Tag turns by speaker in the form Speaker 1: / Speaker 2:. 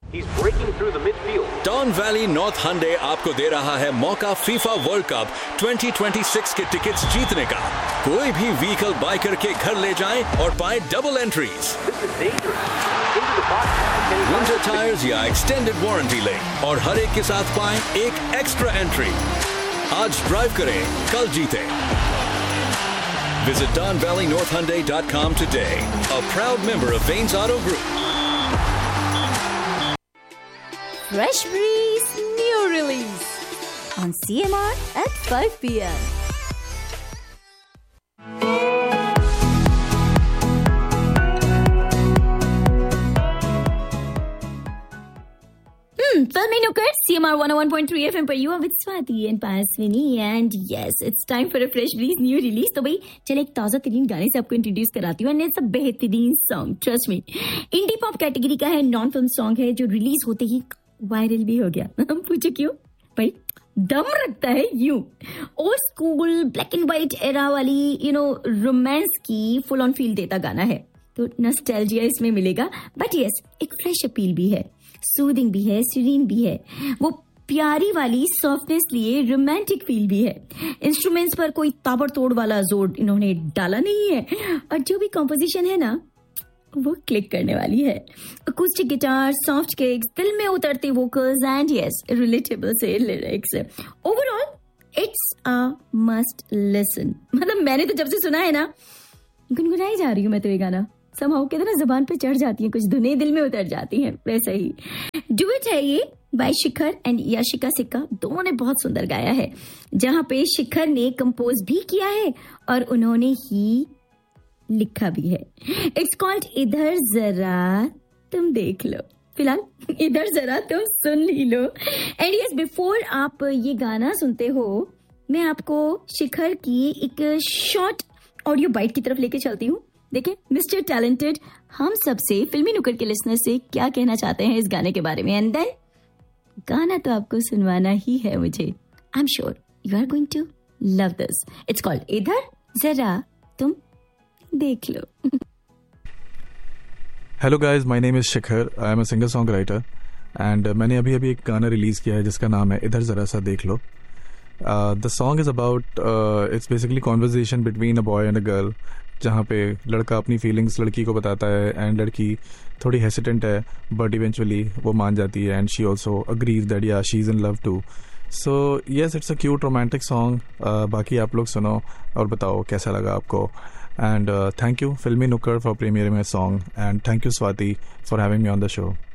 Speaker 1: He's breaking through the midfield.
Speaker 2: Don Valley North Hyundai आपको दे रहा है मौका फीफा वर्ल्ड कप 2026 के टिकट्स जीतने का। कोई भी व्हीकल बाय करके घर ले जाएं और पाएं डबल एंट्रीज, विंटर टायर्स या एक्सटेंडेड वारंटी लें और हर एक के साथ पाएं एक एक्स्ट्रा एंट्री। आज ड्राइव करें, कल जीतें। Visit DonValleyNorthHyundai.com today. A proud member of Vanes Auto Group.
Speaker 3: Fresh Breeze new release on CMR at 5 p.m. Filmy Nukkad, CMR 101.3 FM पर you are with Swati and Paswini and yes, it's time for a Fresh Breeze new release. तो भाई चल एक ताज़ा तरीन गाने से आपको इंट्रोड्यूस कराती हूँ and it's a बेहतरीन song, trust me. Indie pop category का है, नॉन फिल्म सॉन्ग है जो रिलीज होते ही वायरल भी हो गया। हम पूछे क्यों? भाई दम रखता है यूं। Old school black and white era वाली रोमांस की फुल ऑन फील देता गाना है, तो नॉस्टैल्जिया इसमें मिलेगा। बट यस, एक फ्रेश अपील भी है, सूदिंग भी है, सीरीन भी है, वो प्यारी वाली सॉफ्टनेस लिए रोमांटिक फील भी है। इंस्ट्रूमेंट्स पर कोई ताबड़तोड़ वाला जोर इन्होंने डाला नहीं है और जो भी कॉम्पोजिशन है ना वो क्लिक करने वाली है। अकूस्टिक गिटार, सॉफ्ट किक्स, दिल में उतरते वोकल्स एंड यस रिलेटेबल से lyrics. Overall it's a must listen. मतलब मैंने तो जब से सुना है ना गुनगुनाई जा रही हूँ मैं तो ये गाना, समहाउ कहते ना जुबान पे चढ़ जाती है, कुछ धुनें दिल में उतर जाती हैं, वैसा ही डुएट है ये बाय शिखर एंड याशिका सिक्का। दोनों ने बहुत सुंदर गाया है, जहां पे शिखर ने कंपोज भी किया है और उन्होंने ही लिखा भी है। इट्स कॉल्ड इधर जरा तुम देख लो। फिलहाल इधर जरा तुम सुन ही लो। एंड यस, बिफोर आप ये गाना सुनते हो मैं आपको शिखर की एक शॉर्ट ऑडियो बाइट की तरफ लेके चलती हूँ। देखें मिस्टर टैलेंटेड हम सबसे फिल्मी नुक्कड़ के लिसनर से क्या कहना चाहते हैं इस गाने के बारे में। एंड देन गाना तो आपको सुनवाना ही है मुझे। I am sure you are going to love this. It's called इधर जरा तुम देख लो।
Speaker 4: Hello guys, my name is Shikhar, I am a singer song writer and मैंने अभी एक गाना रिलीज किया है जिसका नाम है इधर जरा सा देख लो। The song is about it's basically conversation between a boy and a girl, जहाँ पे लड़का अपनी फीलिंग्स लड़की को बताता है एंड लड़की थोड़ी हेसिटेंट है बट इवेंचुअली वो मान जाती है and she also agrees that या she is in love to. So yes, it's a cute romantic song. बाकी आप लोग सुनो और बताओ कैसा लगा आपको। And thank you Filmy Nukkad for premiering my song, and thank you Swati for having me on the show.